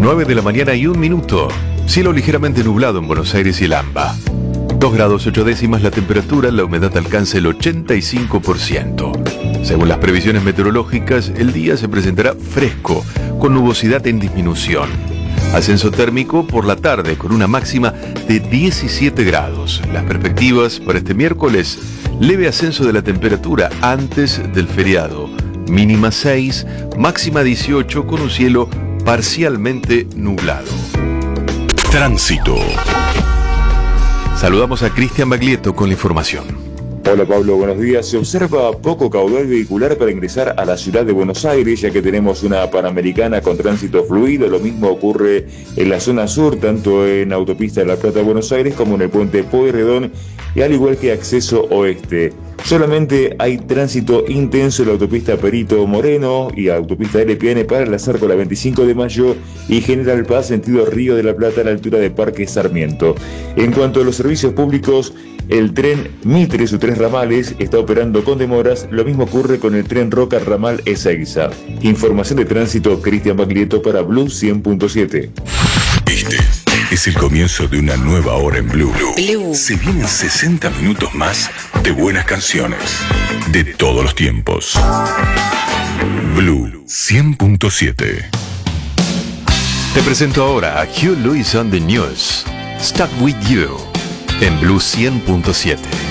9 de la mañana y 1 minuto. Cielo ligeramente nublado en Buenos Aires y el AMBA. 2 grados 8 décimas la temperatura, la humedad alcanza el 85%. Según las previsiones meteorológicas, el día se presentará fresco, con nubosidad en disminución. Ascenso térmico por la tarde con una máxima de 17 grados. Las perspectivas para este miércoles: leve ascenso de la temperatura antes del feriado. Mínima 6, máxima 18 con un cielo parcialmente nublado. Tránsito. Saludamos a Cristian Baglietto con la información. Hola Pablo, buenos días. Se observa poco caudal vehicular para ingresar a la ciudad de Buenos Aires, ya que tenemos una Panamericana con tránsito fluido. Lo mismo ocurre en la zona sur, tanto en Autopista de La Plata-Buenos Aires como en el puente Pueyrredón, y al igual que acceso oeste. Solamente hay tránsito intenso en la autopista Perito Moreno y autopista LPN para enlazar con la 25 de mayo y General Paz sentido Río de la Plata a la altura de Parque Sarmiento. En cuanto a los servicios públicos, el tren Mitre, sus 3 ramales, está operando con demoras. Lo mismo ocurre con el tren Roca ramal Ezeiza. Información de tránsito, Cristian Baglietto para Blue 100.7. Este es el comienzo de una nueva hora en Blue. Se vienen 60 minutos más de buenas canciones de todos los tiempos. Blue 100.7. Te presento ahora a Hugh Lewis on the News. Stuck with You en Blue 100.7.